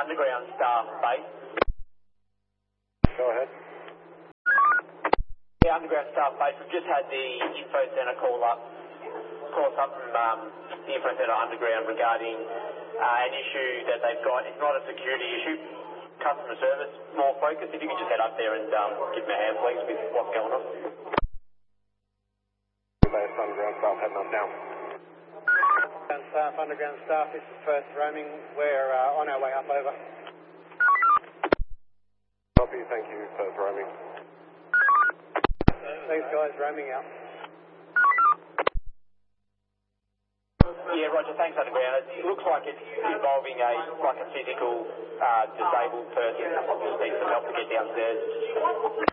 underground staff base. Go ahead. Yeah, underground staff base. We've just had the info centre call us up from the info centre underground regarding an issue that they've got. It's not a security issue, customer service, more focused. If you could just head up there and give me a hand, please, with what's going on. Base underground staff heading up now. Underground staff, this is first roaming. We're on our way up, over. Copy, thank you, first roaming. These guys roaming out. Yeah, Roger, thanks, underground. It looks like it's involving a physical disabled person who just needs some help to get downstairs.